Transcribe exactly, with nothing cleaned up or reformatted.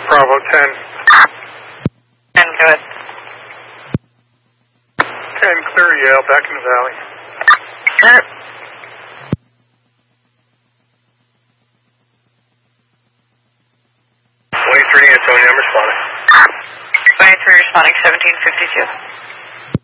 Bravo ten. ten, go ahead. ten, clear Yale, back in the valley. Clear. twenty-three, Antonio, I'm responding. twenty-three responding, seventeen fifty-two.